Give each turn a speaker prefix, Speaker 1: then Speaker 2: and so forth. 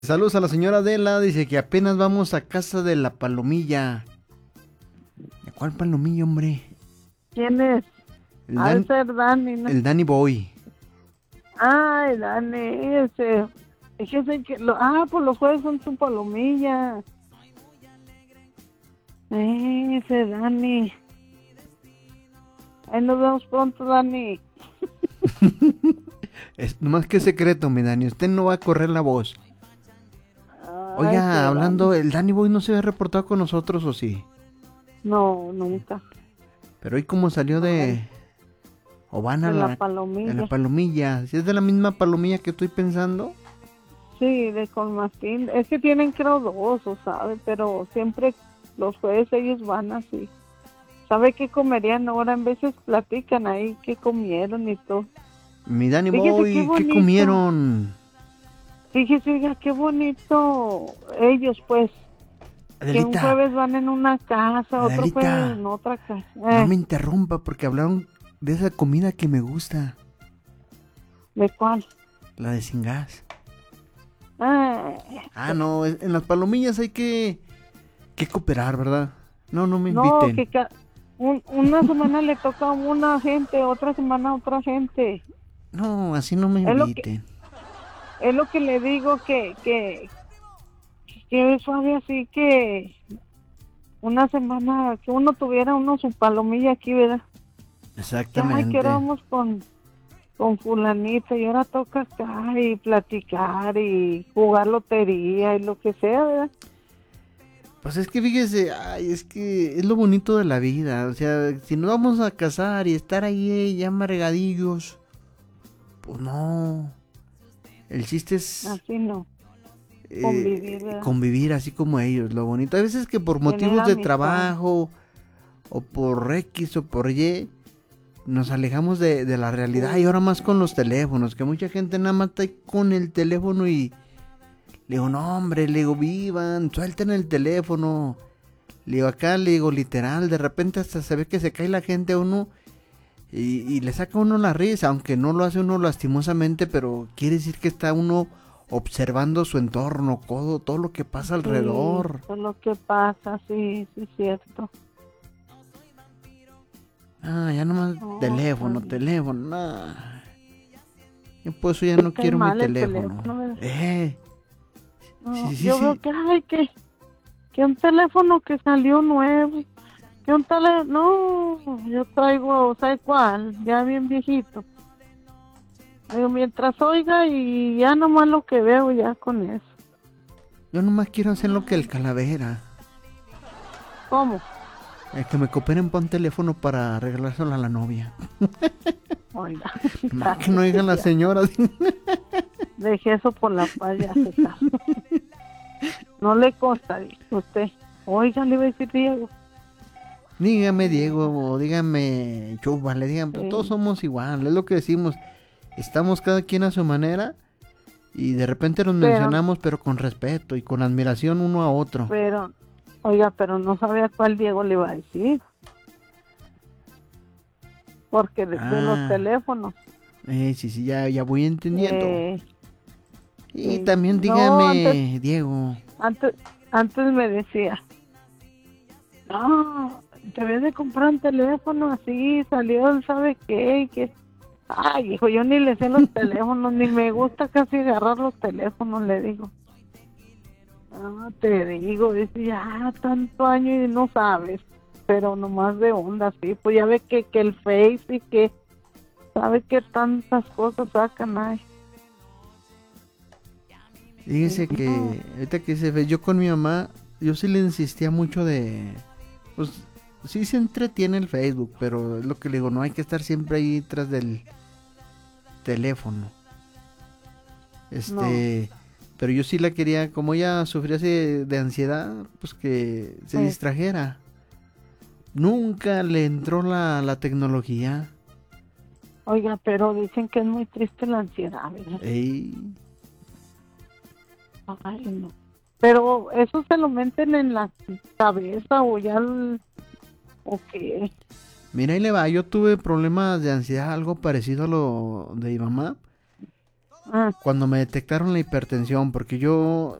Speaker 1: Saludos a la señora Adela, dice que apenas vamos a casa de la palomilla. ¿De cuál palomilla, hombre?
Speaker 2: ¿Quién es?
Speaker 1: El,
Speaker 2: Ha de
Speaker 1: Dan,
Speaker 2: ser Dani, ¿no?
Speaker 1: el Danny Boy.
Speaker 2: Ay, Dani, ese. Fíjese que pues los jueves son su palomilla. Ese Dani. Ahí nos vemos pronto, Dani.
Speaker 1: Nomás que secreto, mi Dani, usted no va a correr la voz.
Speaker 2: Ay, ese
Speaker 1: Oiga, hablando,
Speaker 2: Dani.
Speaker 1: ¿el Danny Boy no se había reportado con nosotros o sí?
Speaker 2: No, nunca.
Speaker 1: Pero hoy como salió de... O van a
Speaker 2: De la
Speaker 1: de la
Speaker 2: palomilla.
Speaker 1: palomilla. ¿Si es de la misma palomilla que estoy pensando?
Speaker 2: Sí, de con Martín. Es que tienen creo dos, o sabe, pero siempre los jueves ellos van así. ¿Sabe qué comerían ahora? En veces platican ahí qué comieron y todo.
Speaker 1: Mi Danny
Speaker 2: Fíjese qué
Speaker 1: Boy, ¿qué
Speaker 2: bonito.
Speaker 1: comieron?
Speaker 2: Fíjese, oiga, qué bonito. Ellos, pues, que un
Speaker 1: Adelita,
Speaker 2: jueves van en una casa, otro jueves
Speaker 1: Adelita,
Speaker 2: en otra casa.
Speaker 1: no me interrumpa porque hablaron de esa comida que me gusta.
Speaker 2: ¿De cuál?
Speaker 1: La de sin gas.
Speaker 2: Eh,
Speaker 1: No, en las palomillas hay que cooperar, ¿verdad? No, no me
Speaker 2: no,
Speaker 1: inviten.
Speaker 2: que una semana le toca a una gente, otra semana a otra gente.
Speaker 1: No, así no me
Speaker 2: Es lo que,
Speaker 1: inviten.
Speaker 2: es lo que le digo que es suave así que una semana, que uno tuviera su palomilla aquí, ¿verdad? Que, ay, que ahora
Speaker 1: Exactamente.
Speaker 2: vamos con fulanito y ahora toca acá y platicar y jugar lotería y lo que sea, ¿verdad?
Speaker 1: Pues es que fíjese, es que es lo bonito de la vida. O sea, si nos vamos a casar y estar ahí ya amargadillos, pues no. El chiste es
Speaker 2: Así no, convivir, ¿verdad?
Speaker 1: convivir así como ellos, lo bonito. Hay veces que por
Speaker 2: Tener
Speaker 1: motivos de
Speaker 2: amistad.
Speaker 1: trabajo o por X o por Y nos alejamos de la realidad. Y ahora más con los teléfonos, que mucha gente nada más está ahí con el teléfono y le digo, no hombre, le digo, vivan, suelten el teléfono. Le digo, acá, le digo, literal, de repente hasta se ve que se cae la gente a uno y le saca a uno la risa, aunque no lo hace uno lastimosamente, pero quiere decir que está uno observando su entorno, todo lo que pasa
Speaker 2: Sí,
Speaker 1: alrededor.
Speaker 2: eso es lo que pasa, sí, sí, es cierto.
Speaker 1: Ya nomás
Speaker 2: No,
Speaker 1: teléfono,
Speaker 2: también.
Speaker 1: teléfono, yo por eso ya no
Speaker 2: Cae
Speaker 1: quiero mi
Speaker 2: mal el
Speaker 1: teléfono.
Speaker 2: teléfono, ¿verdad?
Speaker 1: Sí,
Speaker 2: No,
Speaker 1: sí,
Speaker 2: yo veo
Speaker 1: sí.
Speaker 2: que, ay, que un teléfono que salió nuevo, que un teléfono, no, yo traigo, ¿sabe cuál? Ya bien viejito. Digo, mientras oiga y ya nomás lo que veo ya con eso.
Speaker 1: Yo nomás quiero hacer lo que el calavera.
Speaker 2: ¿Cómo?
Speaker 1: Que me cooperen por un teléfono para regalárselo a la novia.
Speaker 2: Oiga,
Speaker 1: Más que no digan las
Speaker 2: ya,
Speaker 1: señoras.
Speaker 2: deje eso por la paz, ya se está. No le consta, dice usted. Oiga, le iba a decir Diego.
Speaker 1: Dígame Diego o dígame Chúbale, digan, pero todos
Speaker 2: Sí,
Speaker 1: somos iguales, es lo que decimos. Estamos cada quien a su manera y de repente nos
Speaker 2: pero,
Speaker 1: mencionamos pero con respeto y con admiración uno a otro.
Speaker 2: pero, oiga, pero no sabía cuál Diego le iba a decir. Porque de los
Speaker 1: Ah,
Speaker 2: teléfonos.
Speaker 1: sí, sí, ya voy entendiendo.
Speaker 2: Eh,
Speaker 1: Y
Speaker 2: sí.
Speaker 1: también
Speaker 2: No,
Speaker 1: dígame Diego.
Speaker 2: antes, antes me decía, no, debes de comprar un teléfono así, salió, ¿sabe qué? Y que, ay, hijo, yo ni le sé los teléfonos, ni me gusta casi agarrar los teléfonos, le digo. No, te digo, dice, ya tanto año y no sabes, pero nomás de onda, sí, pues ya ve que el Face y que, sabe que tantas cosas sacan, ay.
Speaker 1: Fíjese
Speaker 2: No,
Speaker 1: que ahorita que se ve, yo con mi mamá, yo sí le insistía mucho de, pues sí se entretiene el Facebook, pero es lo que le digo, no hay que estar siempre ahí tras del teléfono.
Speaker 2: no,
Speaker 1: Este, pero yo sí la quería, como ella sufría de ansiedad, pues que se
Speaker 2: eh,
Speaker 1: distrajera. Nunca le entró la tecnología.
Speaker 2: oiga, pero dicen que es muy triste la ansiedad, ¿verdad?
Speaker 1: Ey,
Speaker 2: Ay, no. Pero eso se lo meten en la cabeza o ya, o qué.
Speaker 1: mira, ahí le va, yo tuve problemas de ansiedad, algo parecido a lo de mi mamá.
Speaker 2: Ah,
Speaker 1: cuando me detectaron la hipertensión, porque yo